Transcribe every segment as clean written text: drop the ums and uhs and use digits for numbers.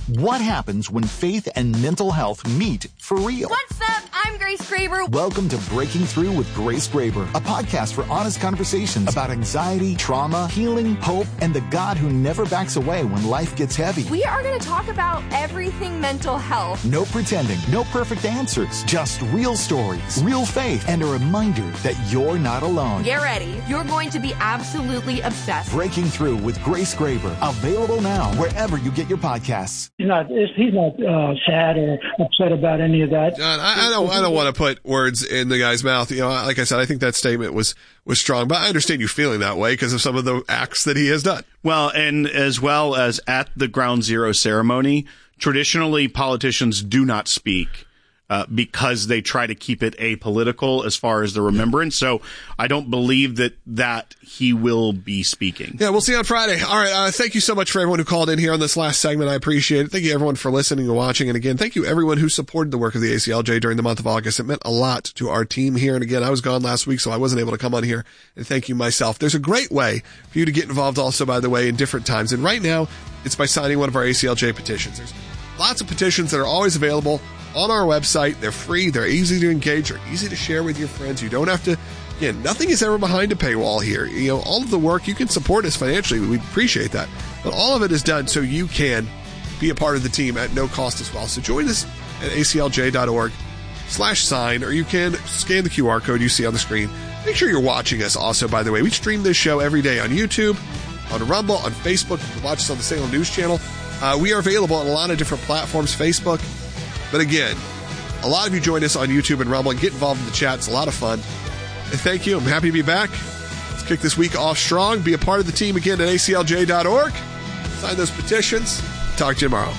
What happens when faith and mental health meet for real? What's up? I'm Grace Graber. Welcome to Breaking Through with Grace Graber, a podcast for honest conversations about anxiety, trauma, healing, hope, and the God who never backs away when life gets heavy. We are going to talk about everything mental health. No pretending, no perfect answers, just real stories, real faith, and a reminder that you're not alone. Get ready. You're going to be absolutely obsessed. Breaking Through with Grace Graber, available now wherever you get your podcasts. He's not sad or upset about any of that. John, I don't want to put words in the guy's mouth. You know, like I said, I think that statement was strong, but I understand you feeling that way because of some of the acts that he has done. Well, and as well as at the Ground Zero ceremony, traditionally politicians do not speak because they try to keep it apolitical as far as the remembrance. So I don't believe that he will be speaking. Yeah, we'll see you on Friday. All right. Thank you so much for everyone who called in here on this last segment. I appreciate it. Thank you everyone for listening and watching. And again, thank you everyone who supported the work of the ACLJ during the month of August. It meant a lot to our team here. And again, I was gone last week, so I wasn't able to come on here and thank you myself. There's a great way for you to get involved also, by the way, in different times. And right now, it's by signing one of our ACLJ petitions. There's lots of petitions that are always available on our website. They're free. They're easy to engage. They're easy to share with your friends. You don't have to, again, nothing is ever behind a paywall here. You know, all of the work, you can support us financially. We appreciate that. But all of it is done so you can be a part of the team at no cost as well. So join us at aclj.org/sign, or you can scan the QR code you see on the screen. Make sure you're watching us also, by the way. We stream this show every day on YouTube, on Rumble, on Facebook. You can watch us on the Salem News Channel. We are available on a lot of different platforms, Facebook. But again, a lot of you join us on YouTube and Rumble and get involved in the chat. It's a lot of fun. And thank you. I'm happy to be back. Let's kick this week off strong. Be a part of the team again at aclj.org. Sign those petitions. Talk to you tomorrow.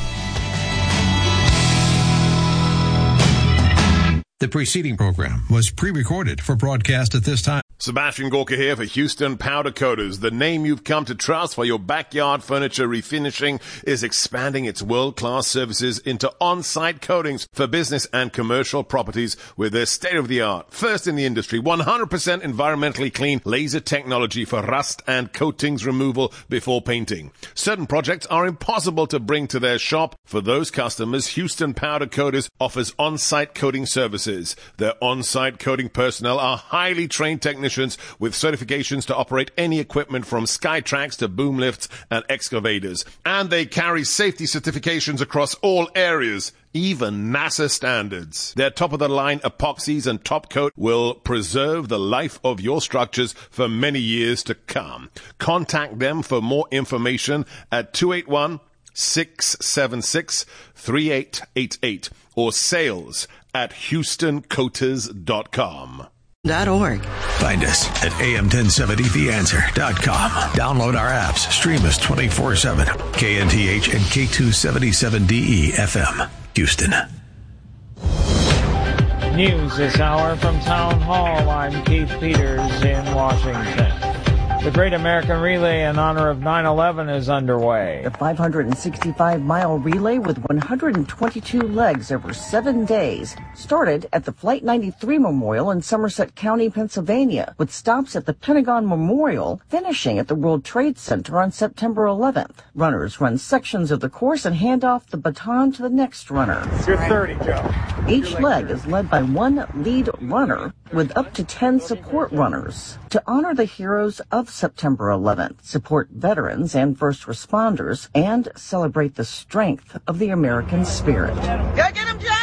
The preceding program was pre-recorded for broadcast at this time. Sebastian Gorka here for Houston Powder Coaters. The name you've come to trust for your backyard furniture refinishing is expanding its world-class services into on-site coatings for business and commercial properties with their state-of-the-art, first in the industry, 100% environmentally clean laser technology for rust and coatings removal before painting. Certain projects are impossible to bring to their shop. For those customers, Houston Powder Coaters offers on-site coating services. Their on-site coating personnel are highly trained technicians with certifications to operate any equipment from Skytrax to boom lifts and excavators. And they carry safety certifications across all areas, even NASA standards. Their top-of-the-line epoxies and top coat will preserve the life of your structures for many years to come. Contact them for more information at 281-676-3888 or sales at HoustonCoaters.com. .org. Find us at am1070theanswer.com. Download our apps. Stream us 24/7. KNTH and K277DE FM, Houston. News this hour from Town Hall. I'm Keith Peters in Washington. The Great American Relay in honor of 9/11 is underway. The 565-mile relay with 122 legs over 7 days started at the Flight 93 Memorial in Somerset County, Pennsylvania, with stops at the Pentagon Memorial, finishing at the World Trade Center on September 11th. Runners run sections of the course and hand off the baton to the next runner. You're 30, Joe. Each leg is led by one lead runner with up to 10 support runners. To honor the heroes of September 11th, support veterans and first responders, and celebrate the strength of the American spirit. Go get him, Joe!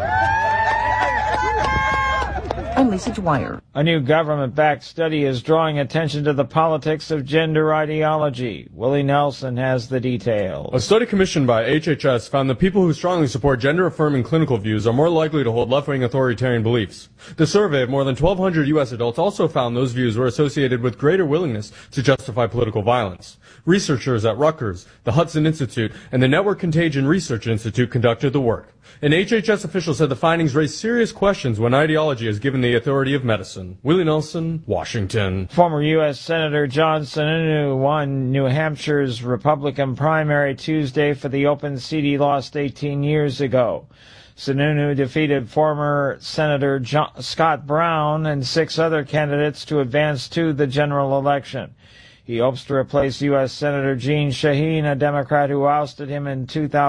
I'm Lisa Dwyer. A new government-backed study is drawing attention to the politics of gender ideology. Willie Nelson has the details. A study commissioned by HHS found that people who strongly support gender-affirming clinical views are more likely to hold left-wing authoritarian beliefs. The survey of more than 1,200 U.S. adults also found those views were associated with greater willingness to justify political violence. Researchers at Rutgers, the Hudson Institute, and the Network Contagion Research Institute conducted the work. An HHS official said the findings raise serious questions when ideology is given the authority of medicine. Willie Nelson, Washington. Former U.S. Senator John Sununu won New Hampshire's Republican primary Tuesday for the open seat he lost 18 years ago. Sununu defeated former Senator Scott Brown and 6 other candidates to advance to the general election. He hopes to replace U.S. Senator Jeanne Shaheen, a Democrat who ousted him in 2000.